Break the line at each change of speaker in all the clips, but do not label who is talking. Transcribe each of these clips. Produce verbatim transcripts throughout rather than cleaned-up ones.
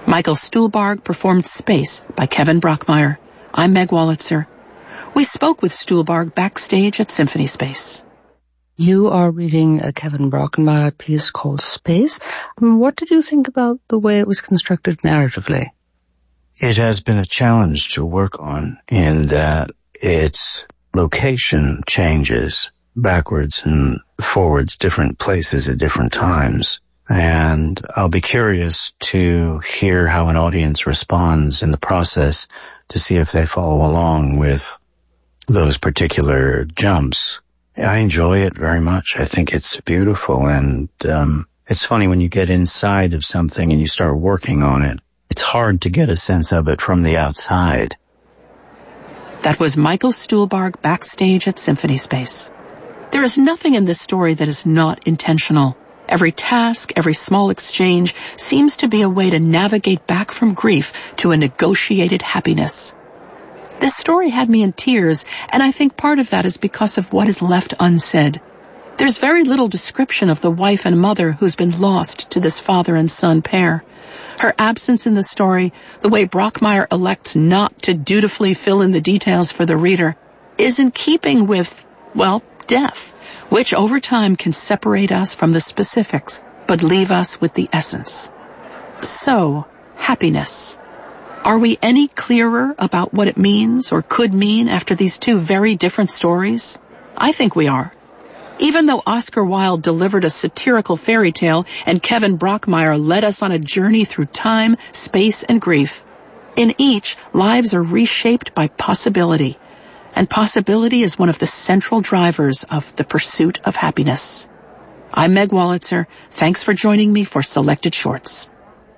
Michael Stuhlbarg performed Space by Kevin Brockmeyer. I'm Meg Wolitzer. We spoke with Stuhlbarg backstage at Symphony Space.
You are reading a Kevin Brockmeyer piece called Space. What did you think about the way it was constructed narratively?
It has been a challenge to work on in that its location changes backwards and forwards, different places at different times. And I'll be curious to hear how an audience responds in the process to see if they follow along with those particular jumps. I enjoy it very much. I think it's beautiful, and um, it's funny when you get inside of something and you start working on it. It's hard to get a sense of it from the outside.
That was Michael Stuhlbarg backstage at Symphony Space. There is nothing in this story that is not intentional. Every task, every small exchange seems to be a way to navigate back from grief to a negotiated happiness. This story had me in tears, and I think part of that is because of what is left unsaid. There's very little description of the wife and mother who's been lost to this father and son pair. Her absence in the story, the way Brockmeyer elects not to dutifully fill in the details for the reader, is in keeping with, well, death, which over time can separate us from the specifics, but leave us with the essence. So, happiness. Are we any clearer about what it means or could mean after these two very different stories? I think we are. Even though Oscar Wilde delivered a satirical fairy tale and Kevin Brockmeyer led us on a journey through time, space, and grief, in each, lives are reshaped by possibility. And possibility is one of the central drivers of the pursuit of happiness. I'm Meg Wolitzer. Thanks for joining me for Selected Shorts.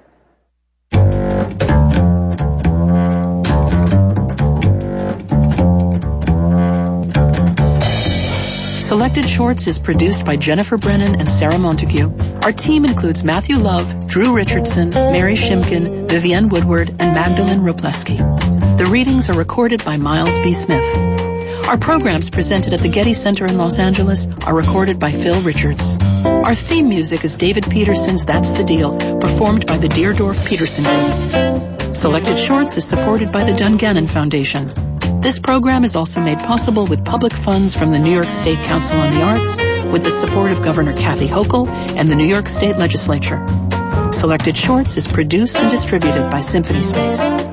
Selected Shorts is produced by Jennifer Brennan and Sarah Montague. Our team includes Matthew Love, Drew Richardson, Mary Shimkin, Vivienne Woodward, and Magdalene Robleski. The readings are recorded by Miles B. Smith. Our programs presented at the Getty Center in Los Angeles are recorded by Phil Richards. Our theme music is David Peterson's That's the Deal, performed by the Deerdorf Peterson Group. Selected Shorts is supported by the Dungannon Foundation. This program is also made possible with public funds from the New York State Council on the Arts, with the support of Governor Kathy Hochul and the New York State Legislature. Selected Shorts is produced and distributed by Symphony Space.